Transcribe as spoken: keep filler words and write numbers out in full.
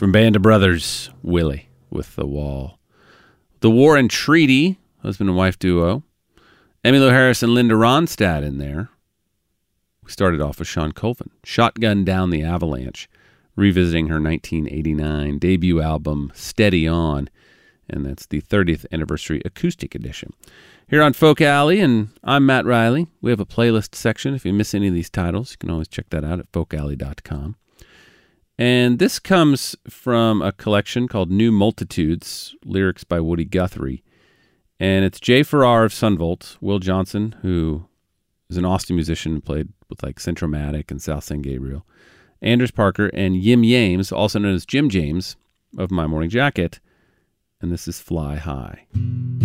From Band of Brothers, Willie with The Wall. The War and Treaty, husband and wife duo. Emmylou Harris and Linda Ronstadt in there. We started off with Shawn Colvin, Shotgun Down the Avalanche, revisiting her nineteen eighty-nine debut album, Steady On, and that's the thirtieth anniversary acoustic edition. Here on Folk Alley, and I'm Matt Riley. We have a playlist section. If you miss any of these titles, you can always check that out at folk alley dot com. And this comes from a collection called New Multitudes, lyrics by Woody Guthrie. And it's Jay Farrar of Sunvolt, Will Johnson, who is an Austin musician and played with like Centromatic and South San Gabriel, Anders Parker, and Yim Yames, also known as Jim James, of My Morning Jacket. And this is Fly High.